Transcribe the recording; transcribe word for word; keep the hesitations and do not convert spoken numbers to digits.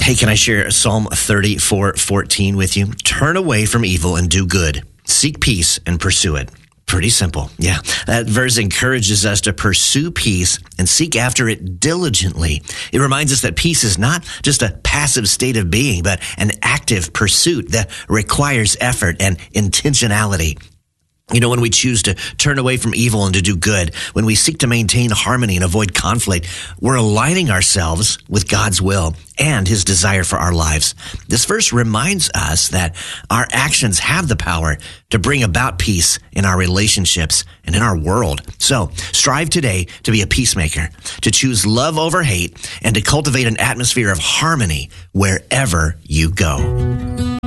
Hey, can I share Psalm thirty-four fourteen with you? Turn away from evil and do good. Seek peace and pursue it. Pretty simple. Yeah. That verse encourages us to pursue peace and seek after it diligently. It reminds us that peace is not just a passive state of being, but an active pursuit that requires effort and intentionality. You know, when we choose to turn away from evil and to do good, when we seek to maintain harmony and avoid conflict, we're aligning ourselves with God's will and his desire for our lives. This verse reminds us that our actions have the power to bring about peace in our relationships and in our world. So strive today to be a peacemaker, to choose love over hate, and to cultivate an atmosphere of harmony wherever you go.